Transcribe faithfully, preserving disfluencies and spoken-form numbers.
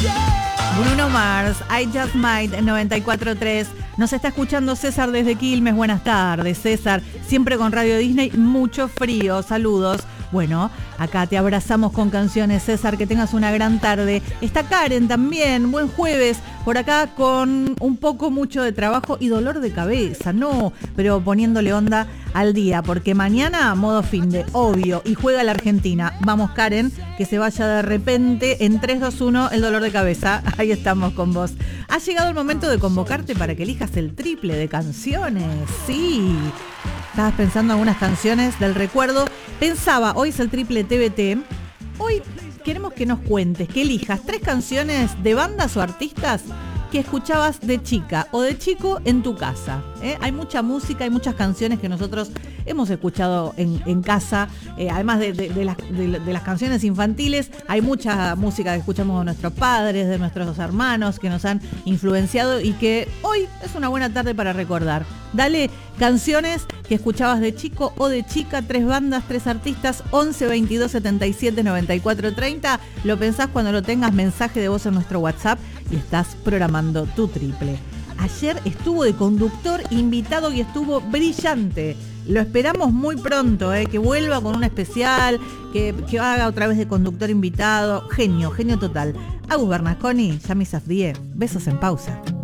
Bruno Mars, I Just Might en noventa y cuatro punto tres. Nos está escuchando César desde Quilmes. Buenas tardes, César. Siempre con Radio Disney, mucho frío. Saludos. Bueno, acá te abrazamos con canciones, César, que tengas una gran tarde. Está Karen también, buen jueves, por acá con un poco mucho de trabajo y dolor de cabeza, no, pero poniéndole onda al día, porque mañana modo finde, obvio, y juega la Argentina. Vamos, Karen, que se vaya de repente en tres, dos, uno el dolor de cabeza. Ahí estamos con vos. Ha llegado el momento de convocarte para que elijas el triple de canciones, sí. Estabas pensando en algunas canciones del recuerdo. Pensaba, hoy es el triple T V T. Hoy queremos que nos cuentes, que elijas tres canciones de bandas o artistas que escuchabas de chica o de chico en tu casa. ¿eh? Hay mucha música, hay muchas canciones que nosotros hemos escuchado en, en casa. Eh, además de, de, de, las, de, de las canciones infantiles, hay mucha música que escuchamos de nuestros padres, de nuestros hermanos, que nos han influenciado y que hoy es una buena tarde para recordar. Dale canciones que escuchabas de chico o de chica, tres bandas, tres artistas, once, veintidós, setenta y siete, noventa y cuatro, treinta. Lo pensás cuando lo tengas, mensaje de voz en nuestro WhatsApp y estás programando tu triple. Ayer estuvo de conductor invitado y estuvo brillante. Lo esperamos muy pronto, ¿eh? Que vuelva con un especial, que, que haga otra vez de conductor invitado. Genio, genio total. Agus Bernasconi, Yami Safdie. Besos en pausa.